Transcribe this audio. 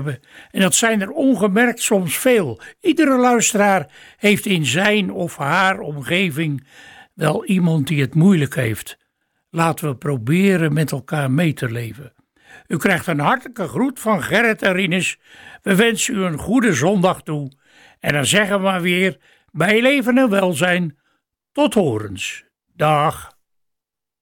hebben. En dat zijn er ongemerkt soms veel. Iedere luisteraar heeft in zijn of haar omgeving wel iemand die het moeilijk heeft. Laten we proberen met elkaar mee te leven. U krijgt een hartelijke groet van Gerrit en Rinus. We wensen u een goede zondag toe. En dan zeggen we maar weer, bij leven en welzijn, tot horens. Dag.